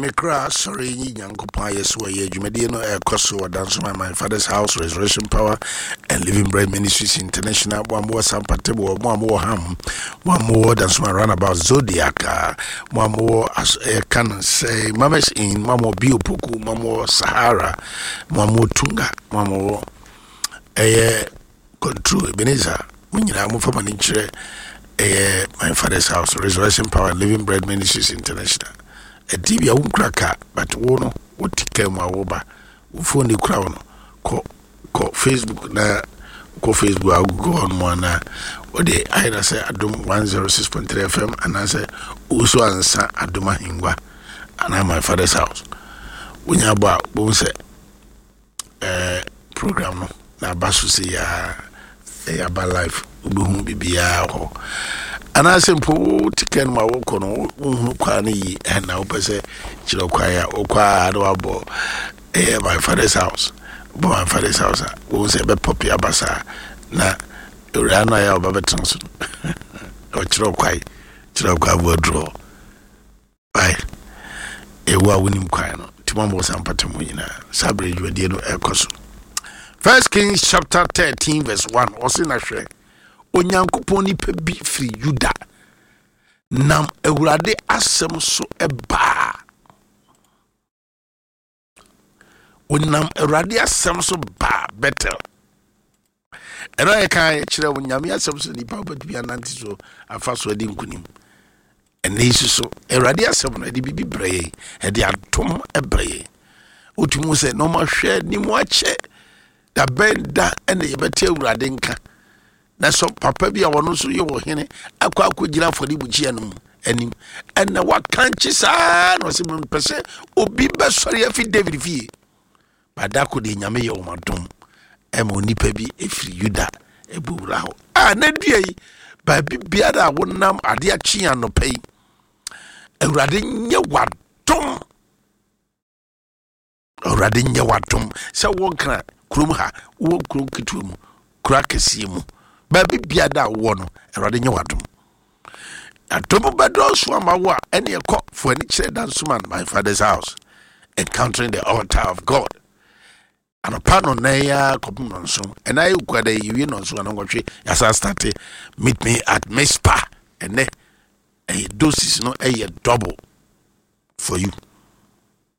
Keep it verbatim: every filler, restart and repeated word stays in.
Mekra, sorry, Yankopa, yes, where you may know a Koso, dance my father's house, Resurrection Power, and Living Bread Ministries International. One more Sampatebo, one more ham, one more dance my runabout Zodiac, one more as a can say, Mamas in, one more Biopuku, one more Sahara, one more Tunga, one more a control Ebenezer. When you are moving from an inch, my father's house, Resurrection Power, Living Bread Ministries International. A D B A won't crack, but one what came my over. Phone the crown, call Facebook, na call Facebook, I'll go on one. What they either say, I don't one zero six point three F M, and I say, also answer Aduma Hingwa, and I'm my father's house. When you about, we say, eh, program, na basu say, ya, ya, about life, ubu bibiya, and I said, "Poor ticket my walk on Kwani, and now per se, Chiloquia, Oqua, Adoabo, eh, my father's house, but my father's house was a bit poppy abassa. Na Urana or Babatonson, or Chiloquai, Chiloqua will draw. Bye. A war winning quino, Timamo Sampatamina, Sabri, you did no Ecoso. First Kings chapter thirteen, verse one, or Sinashe. Onyankopon ni pe bi firi Juda nam Awurade asem so eba onam Awurade asem so ba Bethel era e kan kire onyame asem so nipa badu bia nanti so afa so adi nkunim ene isu so Awurade asem no edi bibi breye e di atom ebreye otumu se no ma hwe ni mu ache da benda ene yebete Awurade nka na so papa bia wono so ye wo hene akwa akogira fori buchia no anim ena wakanchi saa no se mpese obi besori afi David fie badako de nyame ye omadom emo nipa bi efiri Juda ebura ho ah na dua yi ba bibia da wonam ade achi anopai Awurade nye wadom Awurade nye wadom se wonkra krum ha wo krum kitumu kura kese mu baby biada wono Awurade nye wadom atomo bedo so amawa ene ekọ for any chere dance man my father's house encountering the altar of God and upon on ya kopum no so and I kwada yiwi no so anongotwe yasa start meet me at Mizpah ene a doses no a double for you